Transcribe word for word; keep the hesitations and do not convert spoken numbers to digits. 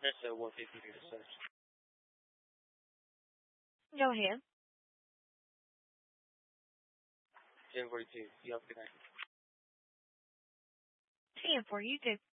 That's a one fifty to search. Go ahead. ten forty-two. You have a good night. ten for you too.